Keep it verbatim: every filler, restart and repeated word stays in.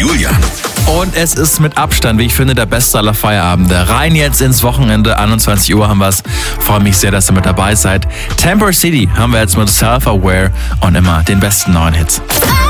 Julian. Und es ist mit Abstand, wie ich finde, der beste aller Feierabende. Rein jetzt ins Wochenende, einundzwanzig Uhr haben wir es. Freue mich sehr, dass ihr mit dabei seid. Temper City haben wir jetzt mit Self-Aware und immer den besten neuen Hits.